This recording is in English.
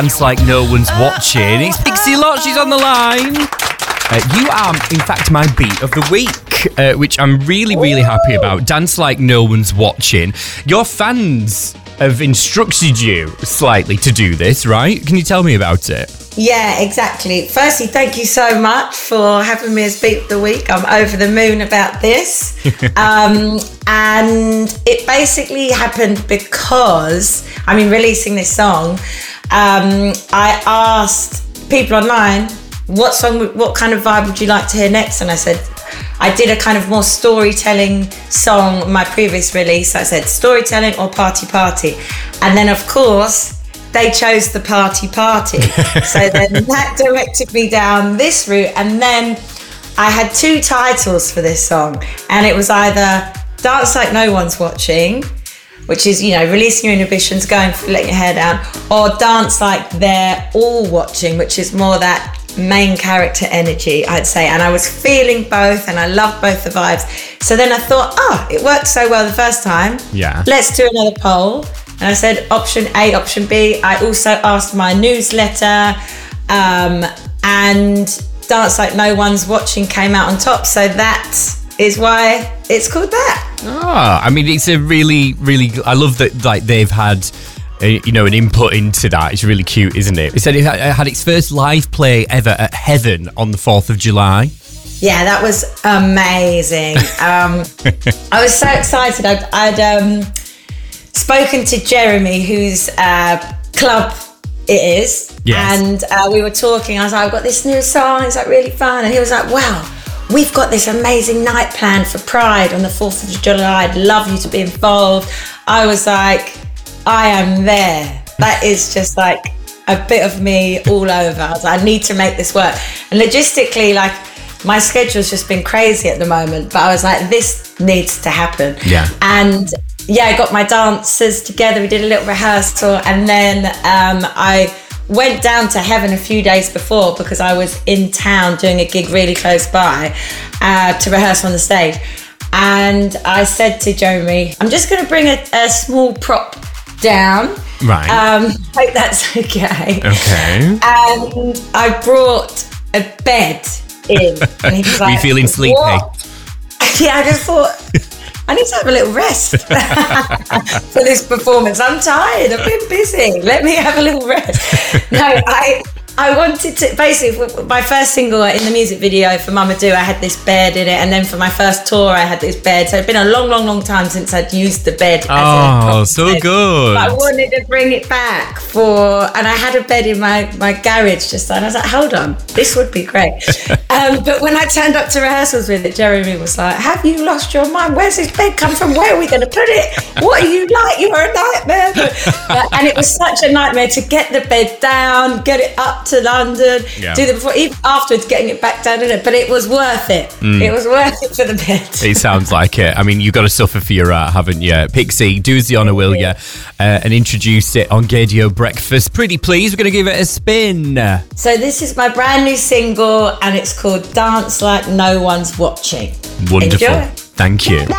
Dance Like No One's Watching. It's Pixie Lott, she's on the line. You are, in fact, my beat of the week, which I'm really, really happy about. Dance Like No One's Watching. Your fans have instructed you slightly to do this, right? Can you tell me about it? Yeah, exactly. Firstly, thank you so much for having me as Beat of the Week. I'm over the moon about this. And it basically happened because, releasing this song, I asked people online, what kind of vibe would you like to hear next? And I said, I did a kind of more storytelling song, my previous release. I said storytelling or party. And then, of course, they chose the party. So then that directed me down this route. And then I had two titles for this song. And it was either Dance Like No One's Watching, which is, releasing your inhibitions, letting your hair down, or Dance Like They're All Watching, which is more that main character energy, I'd say. And I was feeling both, and I loved both the vibes. So then I thought, it worked so well the first time. Yeah. Let's do another poll. And I said option A, option B. I also asked my newsletter, and Dance Like No One's Watching came out on top. So that is why it's called that. It's a really, really, I love that they've had an input into that. It's really cute, isn't it? It said it had its first live play ever at Heaven on the 4th of July. Yeah, that was amazing. I was so excited. I'd spoken to Jeremy, whose club it is. Yes. And we were talking. I was like, I've got this new song. It's really fun. And he was like, wow, we've got this amazing night planned for Pride on the 4th of July. I'd love you to be involved. I was like, I am there. That is just like a bit of me all over. I was like, I need to make this work. And logistically, my schedule's just been crazy at the moment, but I was like, this needs to happen. Yeah. And I got my dancers together. We did a little rehearsal, and then I went down to Heaven a few days before because I was in town doing a gig really close by to rehearse on the stage. And I said to Jeremy, I'm just going to bring a small prop down. Right. Hope that's okay. Okay. And I brought a bed in. And he was like, were you feeling sleepy? What? Yeah, I just thought, I need to have a little rest for this performance. I'm tired. I've been busy. Let me have a little rest. No, I wanted to, basically, my first single in the music video for Mama Do, I had this bed in it. And then for my first tour, I had this bed. So it's been a long, long, long time since I'd used the bed. So good. But I wanted to bring it back and I had a bed in my garage just then. I was like, hold on, this would be great. But when I turned up to rehearsals with it, Jeremy was like, have you lost your mind? Where's this bed come from? Where are we going to put it? What are you like? You're a nightmare. And it was such a nightmare to get the bed down, get it up to London, do the before, even afterwards getting it back down in it. But it was worth it. It was worth it for the bed. It sounds like it. You've got to suffer for your art, haven't you? Pixie, do us the honour, will you? And introduce it on Gaydio Breakfast. Pretty please, we're going to give it a spin. So this is my brand new single, and it's called Dance Like No One's Watching. Wonderful. Enjoy. Thank you.